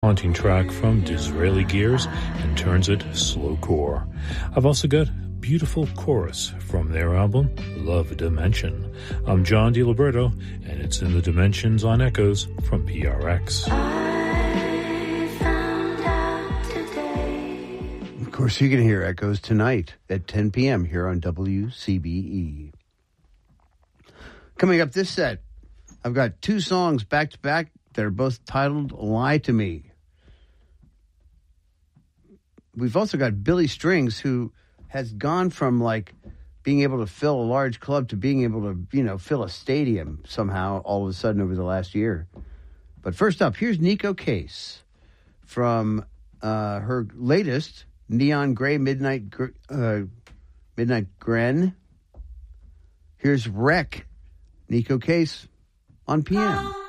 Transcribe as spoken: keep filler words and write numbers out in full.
haunting track from Disraeli Gears and turns it slowcore. I've also got Beautiful Chorus from their album Love Dimension. I'm John DiLiberto, and it's in the Dimensions on Echoes from P R X. Of course, you can hear Echoes tonight at ten p.m. here on W C B E. Coming up this set, I've got two songs back-to-back that are both titled Lie to Me. We've also got Billy Strings, who has gone from, like, being able to fill a large club to being able to, you know, fill a stadium somehow all of a sudden over the last year. But first up, here's Neko Case from uh, her latest Neon Gray Midnight uh, Midnight Gren. Here's Wreck, Neko Case on P M.